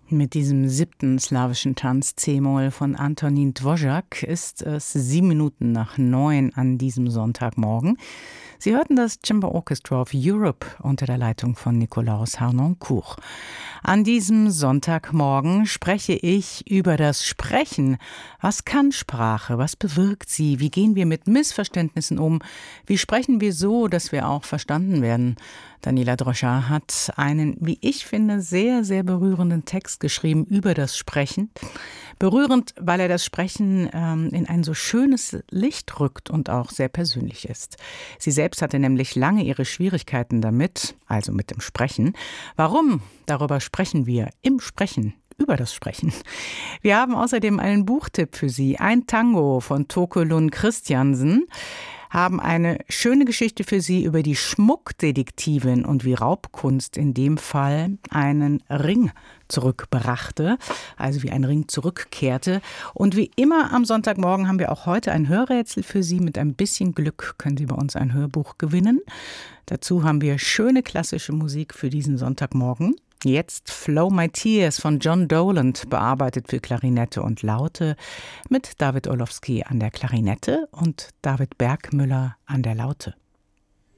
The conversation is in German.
Mit diesem 7. slawischen Tanz C-Moll von Antonín Dvořák ist es 7:07 an diesem Sonntagmorgen. Sie hörten das Chamber Orchestra of Europe unter der Leitung von Nikolaus Harnoncourt. An diesem Sonntagmorgen spreche ich über das Sprechen. Was kann Sprache? Was bewirkt sie? Wie gehen wir mit Missverständnissen um? Wie sprechen wir so, dass wir auch verstanden werden? Daniela Dvořák hat einen, wie ich finde, sehr, sehr berührenden Text geschrieben über das Sprechen. Berührend, weil er das Sprechen in ein so schönes Licht rückt und auch sehr persönlich ist. Sie selbst hatte nämlich lange ihre Schwierigkeiten damit, also mit dem Sprechen. Warum? Darüber sprechen wir im Sprechen. Über das Sprechen. Wir haben außerdem einen Buchtipp für Sie. Ein Tango von Toke Lund Christiansen. Haben eine schöne Geschichte für Sie über die Schmuckdetektivin und wie Raubkunst in dem Fall einen Ring zurückbrachte, also wie ein Ring zurückkehrte. Und wie immer am Sonntagmorgen haben wir auch heute ein Hörrätsel für Sie. Mit ein bisschen Glück können Sie bei uns ein Hörbuch gewinnen. Dazu haben wir schöne klassische Musik für diesen Sonntagmorgen. Jetzt Flow My Tears von John Doland, bearbeitet für Klarinette und Laute, mit David Orlowski an der Klarinette und David Bergmüller an der Laute.